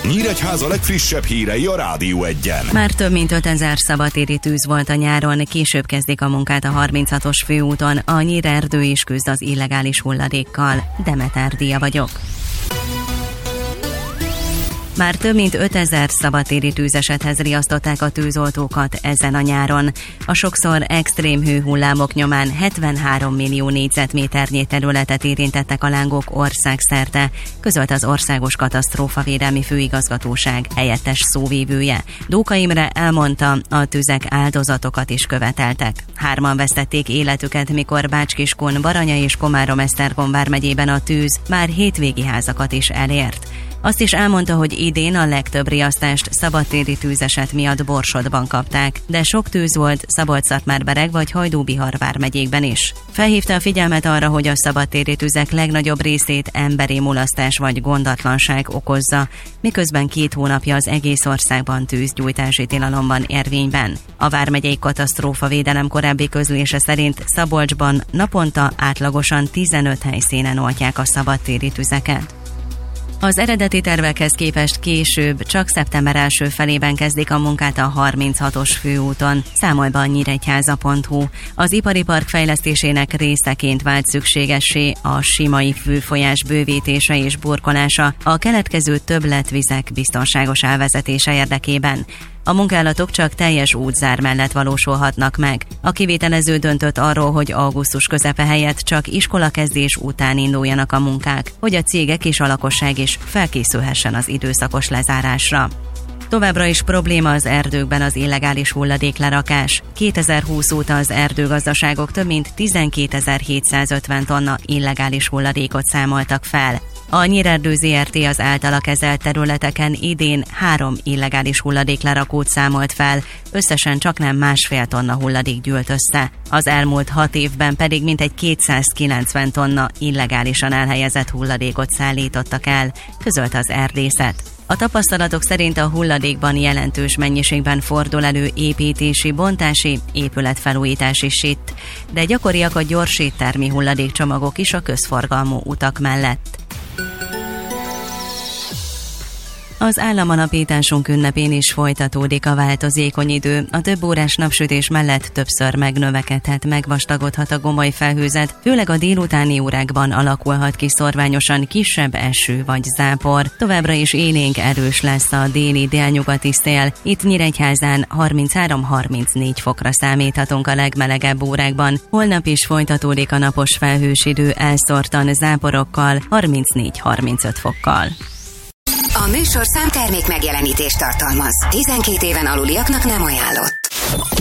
Nyíregyháza legfrissebb hírei a Rádió Egyen. Már több mint 5000 szabadtéri tűz volt a nyáron, később kezdik a munkát a 36-os főúton, a Nyírerdő is küzd az illegális hulladékkal. Demeter Díja vagyok. Már több mint 5000 szabadtéri tűzesethez riasztották a tűzoltókat ezen a nyáron. A sokszor extrém hőhullámok nyomán 73 millió négyzetméternyi területet érintettek a lángok országszerte, közölt az Országos Katasztrófavédelmi Főigazgatóság helyettes szóvívője. Dóka Imre elmondta, a tüzek áldozatokat is követeltek. 3-an vesztették életüket, mikor Bács-Kiskun, Baranya és Komárom-Esztergom vármegyében a tűz már hétvégi házakat is elért. Azt is elmondta, hogy idén a legtöbb riasztást szabadtéri tűzeset miatt Borsodban kapták, de sok tűz volt Szabolcs-Szatmár-Bereg vagy Hajdú-Bihar vármegyékben is. Felhívta a figyelmet arra, hogy a szabadtéri tüzek legnagyobb részét emberi mulasztás vagy gondatlanság okozza, miközben 2 hónapja az egész országban tűzgyújtási tilalom van érvényben. A vármegyei katasztrófavédelem korábbi közlése szerint Szabolcsban naponta átlagosan 15 helyszínen oltják a szabadtéri tüzeket. Az eredeti tervekhez képest később, csak szeptember első felében kezdik a munkát a 36-os főúton, számol be a nyíregyháza.hu. Az ipari park fejlesztésének részeként vált szükségessé a Simai főfolyás bővítése és burkolása a keletkező többletvizek biztonságos elvezetése érdekében. A munkálatok csak teljes útzár mellett valósulhatnak meg. A kivitelező döntött arról, hogy augusztus közepe helyett csak iskolakezdés után induljanak a munkák, hogy a cégek és a lakosság is felkészülhessen az időszakos lezárásra. Továbbra is probléma az erdőkben az illegális hulladéklerakás. 2020 óta az erdőgazdaságok több mint 12.750 tonna illegális hulladékot számoltak fel. A Nyírerdő Zrt. Az általa kezelt területeken idén 3 illegális hulladéklerakót számolt fel, összesen csaknem 1,5 tonna hulladék gyűlt össze. Az elmúlt 6 évben pedig mintegy 290 tonna illegálisan elhelyezett hulladékot szállítottak el, közölte az erdészet. A tapasztalatok szerint a hulladékban jelentős mennyiségben fordul elő építési, bontási, épületfelújítási sitt, de gyakoriak a gyors éttermi hulladékcsomagok is a közforgalmú utak mellett. Az államalapításunk ünnepén is folytatódik a változékony idő. A több órás napsütés mellett többször megnövekedhet, megvastagodhat a gomoly felhőzet, főleg a délutáni órákban alakulhat ki szorványosan kisebb eső vagy zápor. Továbbra is élénk erős lesz a déli-délnyugati szél. Itt Nyíregyházán 33-34 fokra számíthatunk a legmelegebb órákban. Holnap is folytatódik a napos felhős idő elszórtan záporokkal, 34-35 fokkal. A műsorszám termék megjelenítést tartalmaz. 12 éven aluliaknak nem ajánlott.